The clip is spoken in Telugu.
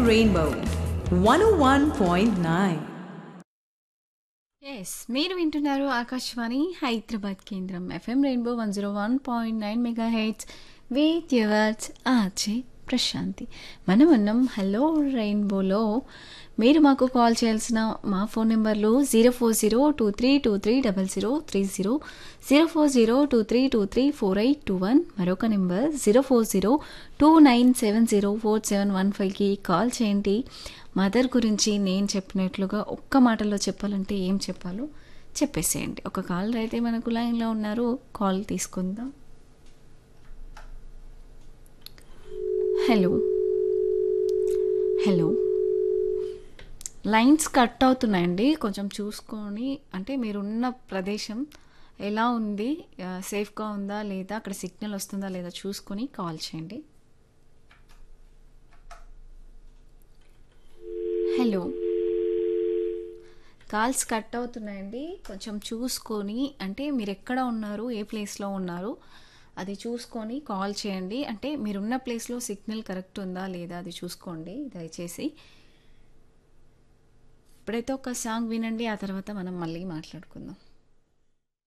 Rainbow 101.9. ఎస్ మీరు వింటున్నారు ఆకాశవాణి హైదరాబాద్ కేంద్రం FM rainbow 101.9 mega heads with yours RJ Prashanti. మనం ఉన్నాం హలో రెయిన్బోలో. మీరు మాకు కాల్ చేయాల్సిన మా ఫోన్ నెంబర్లు 04023230030, 04023234821, మరొక నెంబర్ 04029704715కి కాల్ చేయండి. మదర్ గురించి నేను చెప్పినట్లుగా ఒక్క మాటలో చెప్పాలంటే ఏం చెప్పాలో చెప్పేసేయండి. ఒక కాల్ అయితే మనకు లైన్లో ఉన్నారు, కాల్ తీసుకుందాం. హలో హలో, లైన్స్ కట్ అవుతున్నాయండి, కొంచెం చూసుకొని. అంటే మీరున్న ప్రదేశం ఎలా ఉంది, సేఫ్గా ఉందా లేదా, అక్కడ సిగ్నల్ వస్తుందా లేదా చూసుకొని కాల్ చేయండి. హలో, కాల్స్ కట్ అవుతున్నాయండి, కొంచెం చూసుకొని. అంటే మీరు ఎక్కడ ఉన్నారు, ఏ ప్లేస్లో ఉన్నారు అది చూసుకొని కాల్ చేయండి. అంటే మీరున్న ప్లేస్లో సిగ్నల్ కరెక్ట్ ఉందా లేదా అది చూసుకోండి దయచేసి. ఇప్పుడైతే ఒక సాంగ్ వినండి, ఆ తర్వాత మనం మళ్ళీ మాట్లాడుకుందాం.